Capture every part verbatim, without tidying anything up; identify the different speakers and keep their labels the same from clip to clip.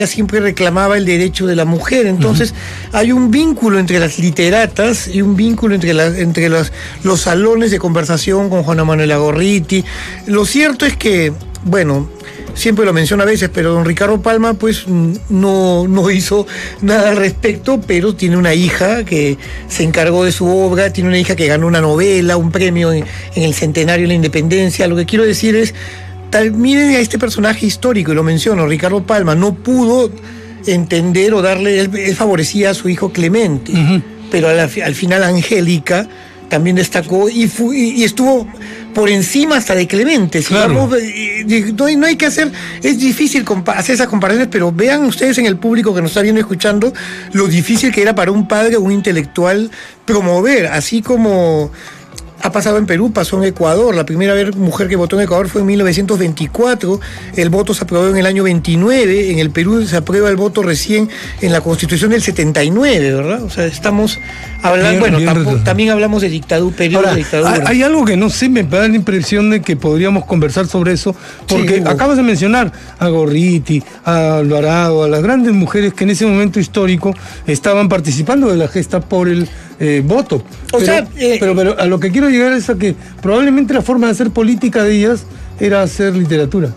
Speaker 1: siempre reclamaba el derecho de la mujer. Entonces uh-huh. hay un vínculo entre las literatas y un vínculo entre, la, entre los, los salones de conversación con Juana Manuela Gorriti. Lo cierto es que, bueno, siempre lo menciono a veces, pero don Ricardo Palma pues no, no hizo nada al respecto, pero tiene una hija que se encargó de su obra, tiene una hija que ganó una novela, un premio en, en el Centenario de la Independencia. Lo que quiero decir es, tal, miren a este personaje histórico, y lo menciono, Ricardo Palma no pudo entender o darle, él, él favorecía a su hijo Clemente, uh-huh. pero al, al final Angélica también destacó y, fu, y, y estuvo por encima hasta de Clemente. Claro. Digamos, no, hay, no hay que hacer, es difícil hacer esas comparaciones, pero vean ustedes en el público que nos está viendo y escuchando lo difícil que era para un padre o un intelectual promover, así como ha pasado en Perú, pasó en Ecuador. La primera vez mujer que votó en Ecuador fue en mil novecientos veinticuatro. El voto se aprobó en el año veintinueve. En el Perú se aprueba el voto recién en la Constitución del setenta y nueve, ¿verdad? O sea, estamos hablando, bien, bueno, bien, tampoco, también hablamos de dictadura, periodo Ahora, de dictadura.
Speaker 2: Hay algo que no sé, me da la impresión de que podríamos conversar sobre eso, porque sí, acabas de mencionar a Gorriti, a Alvarado, a las grandes mujeres que en ese momento histórico estaban participando de la gesta por el eh, voto. O pero, sea, eh, pero, pero a lo que quiero llegar es a que probablemente la forma de hacer política de ellas era hacer literatura.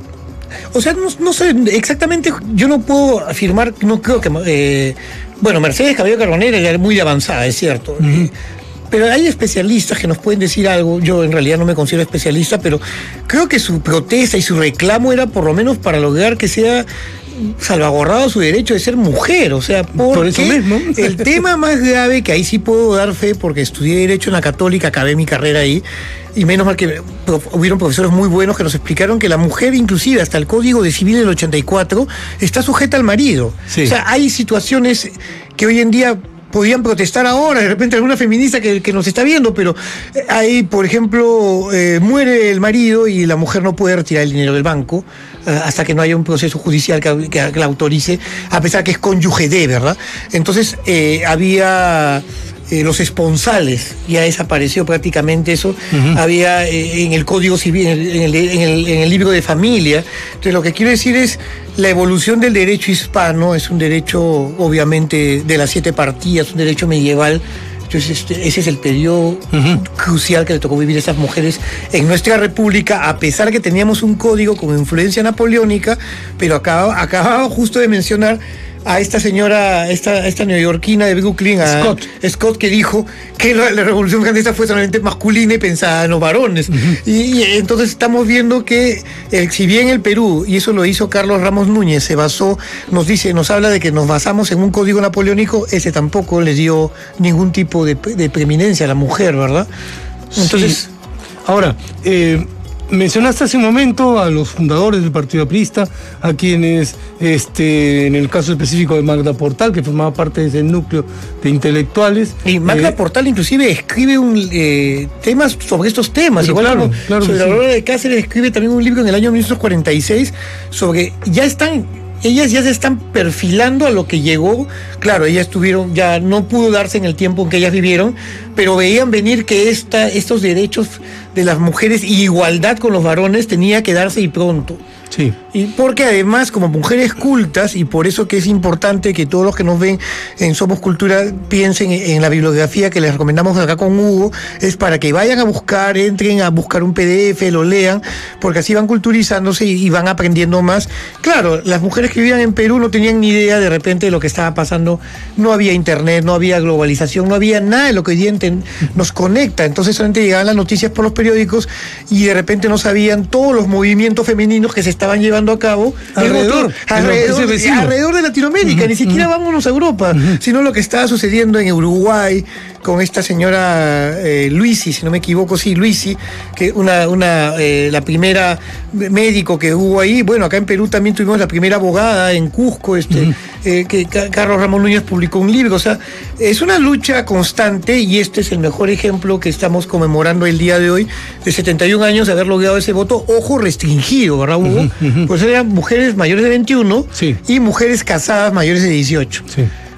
Speaker 1: O sea, no, no sé exactamente, yo no puedo afirmar, no creo que... Eh, bueno, Mercedes Cabello Carbonera era muy avanzada, es cierto. Uh-huh. eh, pero hay especialistas que nos pueden decir algo. Yo en realidad no me considero especialista, pero creo que su protesta y su reclamo era por lo menos para lograr que sea salvaguardado su derecho de ser mujer. O sea, porque
Speaker 2: por eso mismo.
Speaker 1: El tema más grave, que ahí sí puedo dar fe porque estudié Derecho en la Católica, acabé mi carrera ahí, y menos mal que hubieron profesores muy buenos que nos explicaron que la mujer, inclusive hasta el Código de Civil del ochenta y cuatro, está sujeta al marido. Sí. O sea, hay situaciones que hoy en día podían protestar ahora, de repente alguna feminista que, que nos está viendo, pero ahí, por ejemplo, eh, muere el marido y la mujer no puede retirar el dinero del banco eh, hasta que no haya un proceso judicial que, que, que la autorice, a pesar que es cónyuge de, ¿verdad? Entonces, eh, había... Eh, los esponsales, ya desapareció prácticamente eso, uh-huh. había eh, en el Código Civil, en el, en, el, en el libro de familia. Entonces lo que quiero decir es, la evolución del derecho hispano es un derecho obviamente de las siete partillas, un derecho medieval. Entonces este, ese es el periodo uh-huh. crucial que le tocó vivir a esas mujeres en nuestra república, a pesar que teníamos un código con influencia napoleónica, pero acababa, acababa justo de mencionar a esta señora, esta, esta neoyorquina de Brooklyn, a Scott. Scott, que dijo que la, la revolución francesa fue solamente masculina y pensada en los varones. Uh-huh. y, y entonces estamos viendo que, eh, si bien el Perú, y eso lo hizo Carlos Ramos Núñez, se basó, nos dice, nos habla de que nos basamos en un código napoleónico, ese tampoco le dio ningún tipo de, de preeminencia a la mujer, ¿verdad? Entonces,
Speaker 2: sí. Ahora, eh, mencionaste hace un momento a los fundadores del Partido Aprista, a quienes, este, en el caso específico de Magda Portal, que formaba parte de ese núcleo de intelectuales.
Speaker 1: Y Magda eh, Portal inclusive escribe un eh, temas sobre estos temas. Igual
Speaker 2: claro, claro
Speaker 1: sobre
Speaker 2: sí.
Speaker 1: la Aurora de Cáceres escribe también un libro en el año mil novecientos cuarenta y seis sobre, ya están... Ellas ya se están perfilando a lo que llegó. Claro, ellas tuvieron, ya no pudo darse en el tiempo en que ellas vivieron, pero veían venir que esta, estos derechos de las mujeres y igualdad con los varones tenía que darse y pronto.
Speaker 2: Sí.
Speaker 1: Y porque además, como mujeres cultas, y por eso que es importante que todos los que nos ven en Somos Cultura piensen en la bibliografía que les recomendamos acá con Hugo, es para que vayan a buscar, entren a buscar un P D F, lo lean, porque así van culturizándose y, y van aprendiendo más. Claro, las mujeres que vivían en Perú no tenían ni idea de repente de lo que estaba pasando, no había internet, no había globalización, no había nada de lo que hoy día nos conecta, entonces solamente llegaban las noticias por los periódicos y de repente no sabían todos los movimientos femeninos que se estaban llevando a cabo
Speaker 2: alrededor,
Speaker 1: otro, alrededor, de, alrededor de Latinoamérica, uh-huh, ni siquiera uh-huh. vámonos a Europa, uh-huh. sino lo que estaba sucediendo en Uruguay con esta señora eh, Luisi, si no me equivoco, sí, Luisi, que una, una eh, la primera médico que hubo ahí. Bueno, acá en Perú también tuvimos la primera abogada en Cusco, este, uh-huh. eh, que Carlos Ramos Núñez publicó un libro. O sea, es una lucha constante y este es el mejor ejemplo que estamos conmemorando el día de hoy, de setenta y un años de haber logrado ese voto, ojo, restringido, ¿verdad, Hugo? Uh-huh, uh-huh. Pues eran mujeres mayores de veintiuno, sí, y mujeres casadas mayores de dieciocho.
Speaker 2: Sí.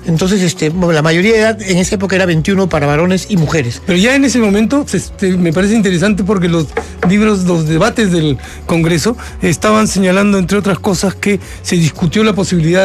Speaker 1: Entonces, este, la mayoría de edad en esa época era veintiuno para varones y mujeres.
Speaker 2: Pero ya en ese momento este, me parece interesante porque los libros, los debates del Congreso estaban señalando, entre otras cosas, que se discutió la posibilidad